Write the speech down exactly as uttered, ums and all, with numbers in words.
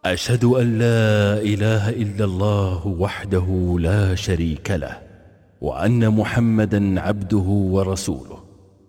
أشهد أن لا إله إلا الله وحده لا شريك له، وأن محمدا عبده ورسوله.